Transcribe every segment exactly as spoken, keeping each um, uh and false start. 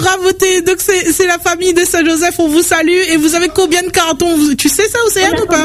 raboté. Donc c'est, c'est la famille de Saint-Joseph, on vous salue. Et vous avez combien de cartons? Vous, tu sais ça, Océane, ou pas?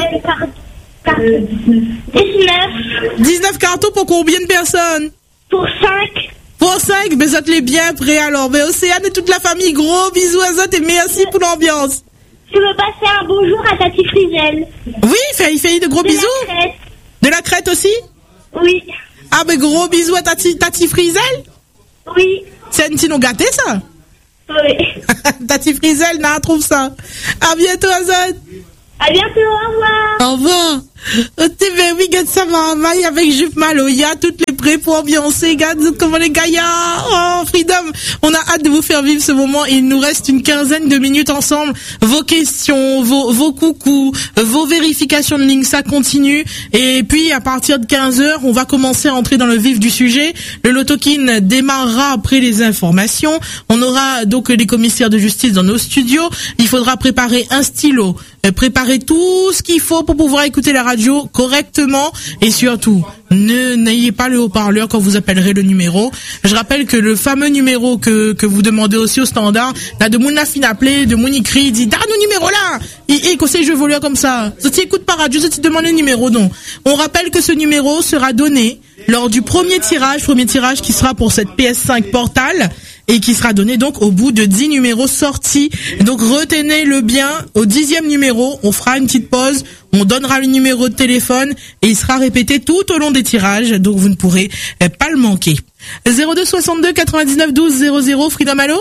dix-neuf. dix-neuf cartons pour combien de personnes? Pour cinq. Pour cinq, mais vous êtes les bien prêts alors. Mais Océane et toute la famille, gros bisous à eux et merci pour l'ambiance. Je veux passer un bonjour à Tati Frizel. Oui, fait, il fait de gros de bisous. La Crète. De la Crète aussi? Oui. Ah, mais gros bisous à Tati, Tati Frizel? Oui. C'est un petit nom gâté, ça? Oui. Tati Frizel, n'a trouve ça. À bientôt, Azad. À bientôt, au revoir. Au revoir. T V, oui, regarde ça, maman, avec Jupe Maloya, toutes les prêts pour ambiancer, regarde comment les gaillards. Oh, Freedom. On a hâte de vous faire vivre ce moment. Il nous reste une quinzaine de minutes ensemble. Vos questions, vos, vos coucous, vos vérifications de ligne, ça continue. Et puis, à partir de quinze heures, on va commencer à entrer dans le vif du sujet. Le Lotokin démarrera après les informations. On aura donc les commissaires de justice dans nos studios. Il faudra préparer un stylo, préparer tout ce qu'il faut pour pouvoir écouter la radio correctement et surtout, ne n'ayez pas le haut-parleur quand vous appellerez le numéro. Je rappelle que le fameux numéro que que vous demandez aussi au standard, là de mon fin appelé, de mon écrit, il dit "Donne le numéro là." Et et conseil je voleur comme ça. Ça t'écoute pas radio, ça te demande le numéro non. On rappelle que ce numéro sera donné lors du premier tirage, premier tirage qui sera pour cette P S cinq Portal et qui sera donné donc au bout de dix numéros sortis. Donc retenez-le bien, au dixième numéro, on fera une petite pause, on donnera le numéro de téléphone et il sera répété tout au long des tirages, donc vous ne pourrez pas le manquer. zéro deux soixante-deux quatre-vingt-dix-neuf douze zéro zéro, Freedom, allô?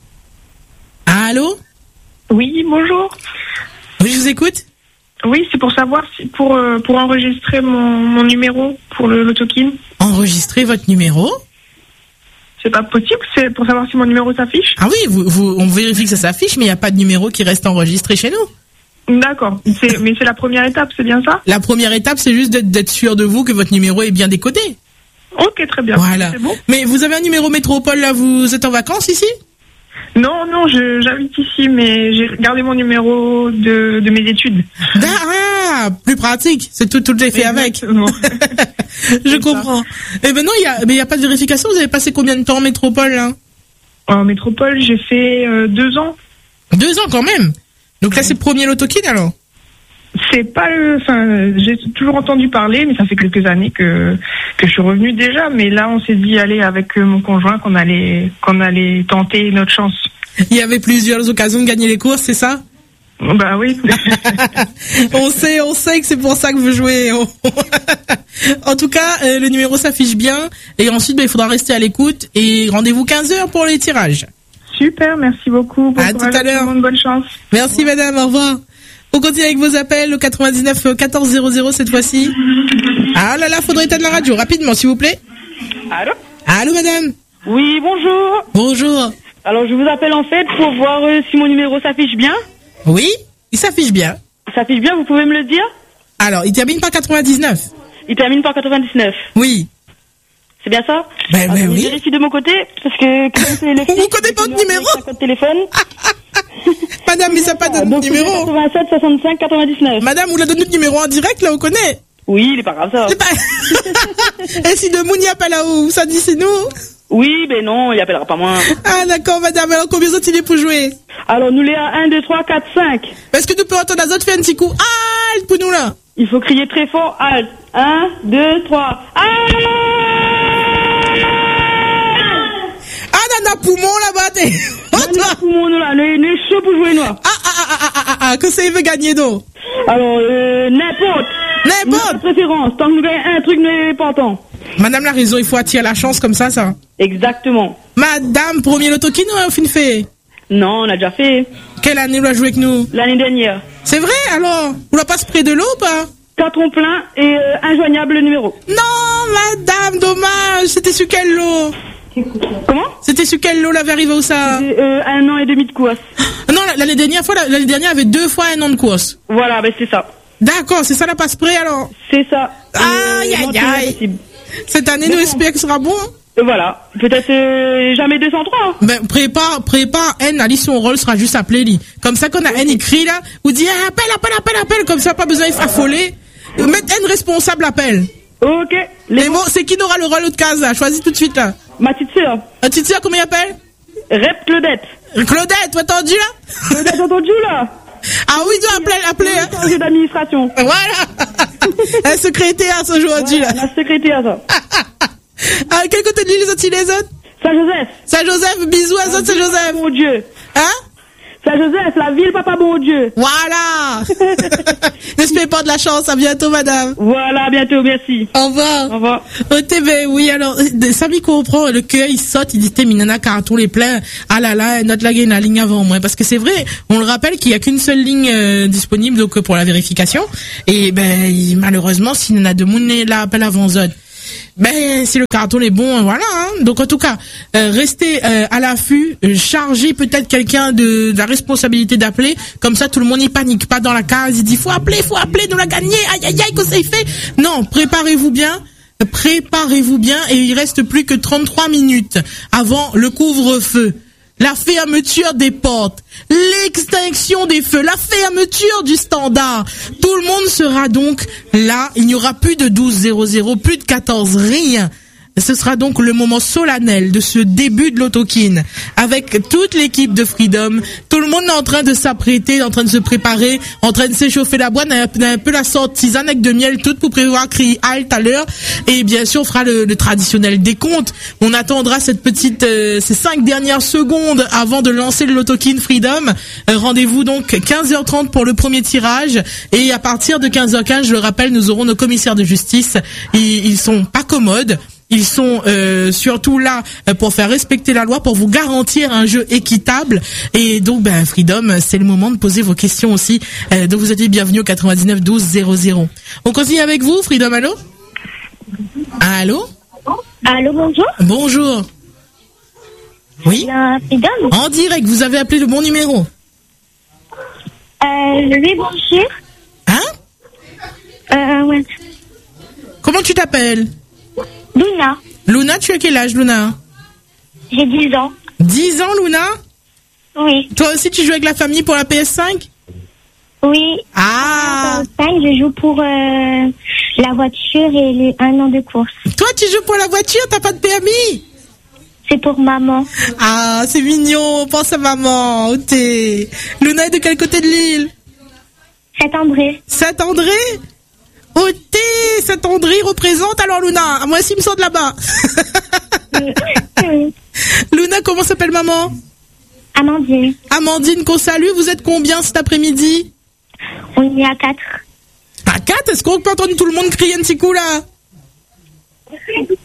Allô? Oui, bonjour. Oui, je vous écoute. Oui, c'est pour savoir si pour euh, pour enregistrer mon, mon numéro pour le Lotokin. Enregistrer votre numéro? C'est pas possible, c'est pour savoir si mon numéro s'affiche. Ah oui, vous, vous, on vérifie que ça s'affiche, mais il n'y a pas de numéro qui reste enregistré chez nous. D'accord, c'est, mais c'est la première étape, c'est bien ça? La première étape, c'est juste d'être, d'être sûr de vous que votre numéro est bien décodé. Ok, très bien. Voilà. C'est bon. Mais vous avez un numéro métropole, là, vous êtes en vacances ici? Non, non, je, j'habite ici, mais j'ai gardé mon numéro de, de mes études. Ah, plus pratique. C'est tout, tout est fait avec. Je C'est comprends. Et ben non, il y a, mais il y a pas de vérification. Vous avez passé combien de temps en métropole, là? En métropole, j'ai fait euh, deux ans. Deux ans, quand même. Donc là, c'est le premier Lotokin, alors? C'est pas le, enfin, j'ai toujours entendu parler, mais ça fait quelques années que que je suis revenue déjà. Mais là, on s'est dit, allez, avec mon conjoint, qu'on allait qu'on allait tenter notre chance. Il y avait plusieurs occasions de gagner les courses, c'est ça? Bah oui. on sait, on sait que c'est pour ça que vous jouez. En tout cas, euh, le numéro s'affiche bien. Et ensuite, bah, il faudra rester à l'écoute. Et rendez-vous quinze heures pour les tirages. Super, merci beaucoup. Bon à tout à l'heure. Tout le monde, bonne chance. Merci madame, au revoir. On continue avec vos appels au quatre-vingt-dix-neuf quatorze zéro zéro cette fois-ci. Ah là là, faudrait éteindre la radio rapidement s'il vous plaît. Allô? Allô madame? Oui, bonjour. Bonjour. Alors je vous appelle en fait pour voir euh, si mon numéro s'affiche bien. Oui, il s'affiche bien. Il s'affiche bien, vous pouvez me le dire? Alors, il termine par quatre-vingt-dix-neuf. Il termine par quatre-vingt-dix-neuf. Oui. C'est bien ça? Ben, ben oui. Je vérifie de mon côté, parce que comme c'est le vous connaissez pas votre numéro? Code téléphone. Madame, mais ça n'a pas de donc, numéro. quatre-vingt-sept soixante-cinq quatre-vingt-dix-neuf. Madame, vous l'a donné notre numéro en direct, là, on connaît. Oui, il est pas grave ça. C'est pas... Et si de Mouni appelle là-haut, ça dit c'est nous? Oui, ben non, il appellera pas moi. Ah d'accord, madame, alors combien d'autres il est pour jouer? Alors, nous les à un, deux, trois, quatre, cinq. Est-ce que tu peux entendre les autres faire un petit coup? Halt pour nous là. Il faut crier très fort, halt. un, deux, trois, halt. Ah, nana poumon là-bas, t'es. Nana poumon là, le, le chaud pour jouer noir. Ah, ah, ah, ah, ah, ah, ah, que ça il veut gagner donc? Alors, euh, n'importe. N'importe. Préférence, tant que nous gagnons un truc n'est pas tant. Madame la raison, il faut attirer la chance comme ça, ça. Exactement. Madame, premier Lotokin ou un fin fait? Non, on a déjà fait. Quelle année vous a joué avec nous? L'année dernière. C'est vrai alors? Vous la passe près de l'eau ou pas? Quatre plein et euh, injoignable le numéro. Non, madame, dommage. C'était sur quel lot? Comment? C'était sur quel lot l'avait arrivé où ça? euh, Un an et demi de course. Non, l'année dernière fois, l'année dernière avait deux fois un an de course. Voilà, ben c'est ça. D'accord, c'est ça la passe près alors? C'est ça. Aïe, aïe, aïe. Cette année, nous espérons que ce sera bon. Et voilà. Peut-être euh, jamais deux cent trois. Hein. Ben, prépare, prépare N, Ali, son rôle sera juste appelé, lui. Comme ça, quand a N écrit là, vous dites, ah, appelle, appelle, appelle, appelle, comme ça, pas besoin d'affoler. Mettre N responsable appel. Ok. Les mots, c'est qui n'aura le rôle de case là? Choisis tout de suite là. Ma petite sœur. Ma petite sœur, comment il appelle? Rep Claudette. Claudette, tu as entendu là? Vous avez entendu là? Ah oui, tu dois appeler, appeler. Hein. Chargé d'administration. Voilà. Un secrétaire aujourd'hui Ouais, là. la secrétaire, ça. À quel côté de l'île les autres, les autres? Saint-Joseph. Saint-Joseph, bisous à autres, Saint-Joseph. Bon Dieu. Hein? Saint-Joseph, la ville Papa Bon Dieu. Voilà. N'espérez pas de la chance. À bientôt, madame. Voilà, à bientôt, merci. Au revoir. Au revoir. Au T V, oui, alors, Samy comprend, le cœur, il saute, il dit, t'es minana, car tous les pleins, ah là là, notre lague, la ligne avant moi. Parce que c'est vrai, on le rappelle qu'il y a qu'une seule ligne euh, disponible, donc, pour la vérification. Et, ben, il, malheureusement, s'il y en a de moun, là, appelle avant Zod. Ben, si le carton est bon, voilà. Hein. Donc en tout cas, euh, restez euh, à l'affût, euh, chargez peut-être quelqu'un de, de la responsabilité d'appeler. Comme ça, tout le monde n'y panique pas dans la case. Il dit faut appeler, faut appeler, nous la gagner. Aïe aïe aïe, que ça y fait. Non, préparez-vous bien, préparez-vous bien. Et il reste plus que trente-trois minutes avant le couvre-feu. La fermeture des portes, l'extinction des feux, la fermeture du standard. Tout le monde sera donc là. Il n'y aura plus de douze zéro zéro, plus de quatorze, rien. Ce sera donc le moment solennel de ce début de l'Autokin avec toute l'équipe de Freedom. Tout le monde est en train de s'apprêter, en train de se préparer, en train de s'échauffer la boîte, un, un peu la sorte tisane avec de miel, toute pour prévoir crier halt à l'heure. Et bien sûr, on fera le, le traditionnel décompte. On attendra cette petite, euh, ces cinq dernières secondes avant de lancer le L'Autokin Freedom. Euh, rendez-vous donc quinze heures trente pour le premier tirage. Et à partir de quinze heures quinze, je le rappelle, nous aurons nos commissaires de justice. Ils, ils sont pas commodes. Ils sont euh, surtout là pour faire respecter la loi, pour vous garantir un jeu équitable. Et donc, ben, Freedom, c'est le moment de poser vos questions aussi. Euh, donc, vous êtes les bienvenus au quatre-vingt-dix-neuf douze zéro zéro. On continue avec vous, Freedom, allô? Allô? Allô, bonjour. Bonjour. Oui? Bien, Freedom. En direct, vous avez appelé le bon numéro. Euh, je vais bonjour. Hein? Euh, ouais. Comment tu t'appelles? Luna. Luna, tu as quel âge, Luna? J'ai dix ans. dix ans, Luna? Oui. Toi aussi, tu joues avec la famille pour la P S cinq? Oui. Ah! Je joue pour euh, la voiture et les un an de course. Toi, tu joues pour la voiture, t'as pas de permis? C'est pour maman. Ah, c'est mignon, pense à maman. Où t'es? Luna est de quel côté de l'île? Saint-André. Saint-André? Où t'es? Saint-André représente alors, Luna. Moi aussi, il me sort de là-bas. Luna, comment s'appelle maman? Amandine. Amandine, qu'on salue. Vous êtes combien cet après-midi? On est à quatre. À quatre? Est-ce qu'on peut entendre tout le monde crier un petit coup là? Oui.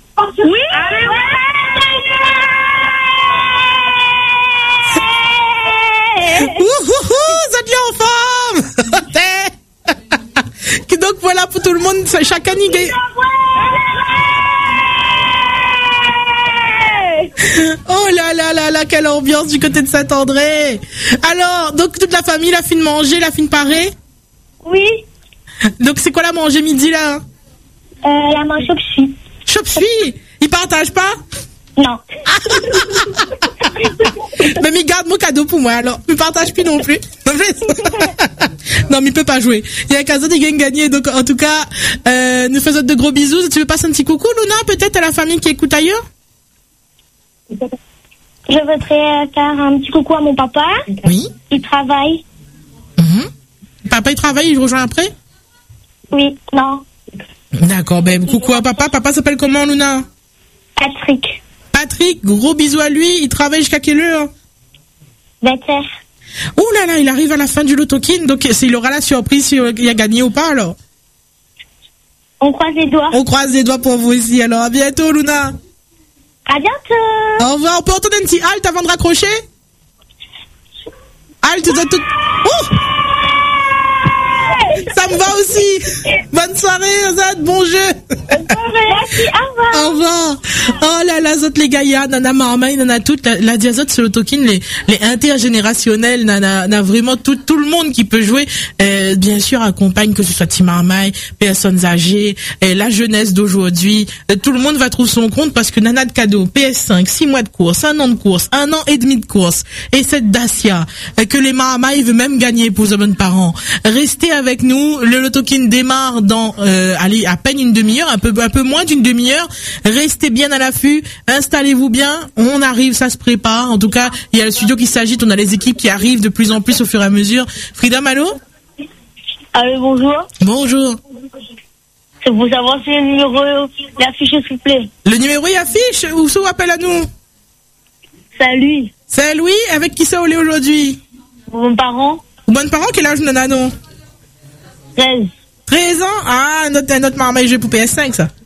Ouhouhou, vous êtes là en forme. Donc voilà pour tout le monde, chacun y gagne. Oh là là là là, quelle ambiance du côté de Saint-André. Alors, donc toute la famille, la fin de manger, la fin de parer? Oui. Donc c'est quoi la manger midi là? Euh, la main chopsui. Chopsui? Il partage pas? Non. Mais il garde mon cadeau pour moi alors. Il partage plus non plus. Non, mais il peut pas jouer. Il y a un cadeau qui gagne gagner. Donc en tout cas, euh, nous faisons de gros bisous. Tu veux passer un petit coucou, Luna, peut-être à la famille qui écoute ailleurs? Je voudrais faire un petit coucou à mon papa. Oui. Il travaille. Mmh. Papa il travaille, il rejoint après? Oui. Non. D'accord, ben coucou à papa. Papa s'appelle comment, Luna? Patrick. Patrick, gros bisous à lui. Il travaille jusqu'à quelle heure? vingt heures. Oh là là, il arrive à la fin du L'Autokin, donc il aura la surprise s'il a gagné ou pas alors. On croise les doigts. On croise les doigts pour vous ici. Alors à bientôt, Luna. À bientôt. Au revoir. On peut entendre un petit halt avant de raccrocher? Halt, tu dois tout... Oh, ça me va aussi. Bonne soirée, Azad. Bon jeu. Merci, au revoir. Au revoir. Oh là là, zot les gaïa, nana marmaille, nana toute, la, la diazote sur l'Autokin, les, les intergénérationnels, nana, nana vraiment tout, tout le monde qui peut jouer, euh, bien sûr, accompagne, que ce soit Tim Marmaille, personnes âgées, euh, la jeunesse d'aujourd'hui, euh, tout le monde va trouver son compte parce que nana de cadeaux, P S cinq, six mois de course, un an de course, un an et demi de course, et cette Dacia, euh, que les Marmaille veulent même gagner pour les bonnes parents. Restez avec nous, le L'Autokin démarre dans, euh, allez, à peine une demi-heure, un peu, un peu moins d'une demi-heure. Restez bien avec à l'affût, installez-vous bien, on arrive, ça se prépare. En tout cas, il y a le studio qui s'agite, on a les équipes qui arrivent de plus en plus au fur et à mesure. Freedom, allô? Allô, bonjour. Bonjour. C'est pour savoir si le numéro est affiché, s'il vous plaît. Le numéro y affiche ou sous appelle à nous? Salut. C'est Louis, avec qui ça au lait aujourd'hui? Mon parent. Bonne parent, quel âge nana non? treize. treize ans? Ah, notre, notre marmaille jeu pour P S cinq, ça.